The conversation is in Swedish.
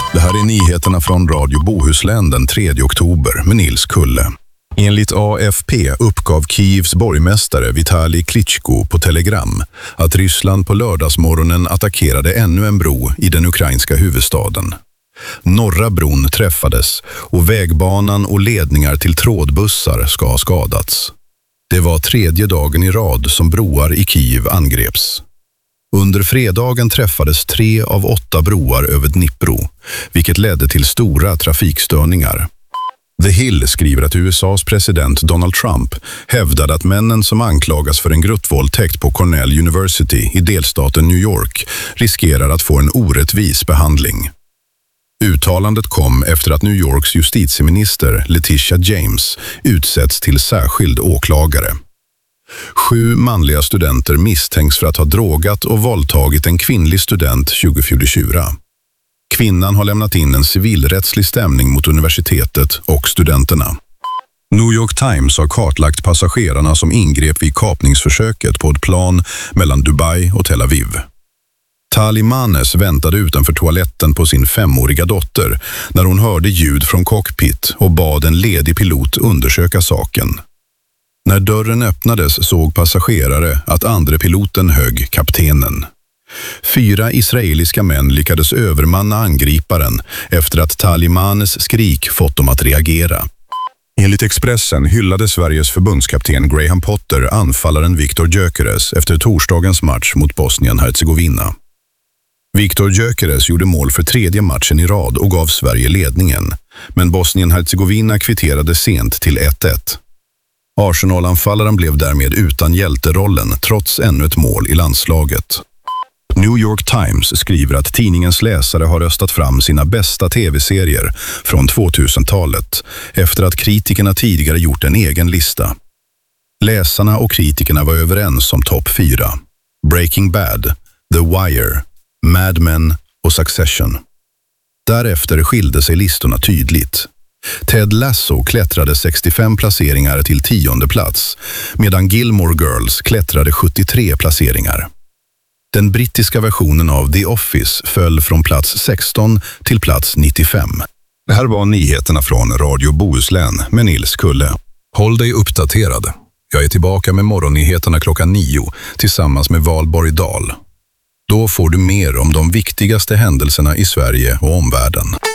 Det här är nyheterna från Radio Bohuslän den 3 oktober med Nils Kulle. Enligt AFP uppgav Kievs borgmästare Vitali Klitschko på Telegram att Ryssland på lördagsmorgonen attackerade ännu en bro i den ukrainska huvudstaden. Norra bron träffades och vägbanan och ledningar till trådbussar ska ha skadats. Det var 3:e dagen i rad som broar i Kiev angreps. Under fredagen träffades 3 av 8 broar över Dnipro, vilket ledde till stora trafikstörningar. The Hill skriver att USAs president Donald Trump hävdade att männen som anklagas för en gruttvåldtäkt på Cornell University i delstaten New York riskerar att få en orättvis behandling. Uttalandet kom efter att New Yorks justitieminister Letitia James utsätts till särskild åklagare. 7 manliga studenter misstänks för att ha drogat och våldtagit en kvinnlig student 2024. Kvinnan har lämnat in en civilrättslig stämning mot universitetet och studenterna. New York Times har kartlagt passagerarna som ingrep vid kapningsförsöket på ett plan mellan Dubai och Tel Aviv. Tali Manes väntade utanför toaletten på sin 5-åriga dotter när hon hörde ljud från cockpit och bad en ledig pilot undersöka saken. När dörren öppnades såg passagerare att andre piloten högg kaptenen. 4 israeliska män lyckades övermanna angriparen efter att Tali Manes skrik fått dem att reagera. Enligt Expressen hyllade Sveriges förbundskapten Graham Potter anfallaren Viktor Gyökeres efter torsdagens match mot Bosnien-Hercegovina. Viktor Gyökeres gjorde mål för 3:e matchen i rad och gav Sverige ledningen, men Bosnien-Hercegovina kvitterade sent till 1-1. Arsenal-anfallaren blev därmed utan hjälterollen trots ännu ett mål i landslaget. New York Times skriver att tidningens läsare har röstat fram sina bästa tv-serier från 2000-talet efter att kritikerna tidigare gjort en egen lista. Läsarna och kritikerna var överens om topp 4: Breaking Bad, The Wire, Mad Men och Succession. Därefter skilde sig listorna tydligt. Ted Lasso klättrade 65 placeringar till 10:e plats, medan Gilmore Girls klättrade 73 placeringar. Den brittiska versionen av The Office föll från plats 16 till plats 95. Det här var nyheterna från Radio Bohuslän med Nils Kulle. Håll dig uppdaterad. Jag är tillbaka med morgonnyheterna klockan 9 tillsammans med Valborg Dahl. Då får du mer om de viktigaste händelserna i Sverige och omvärlden.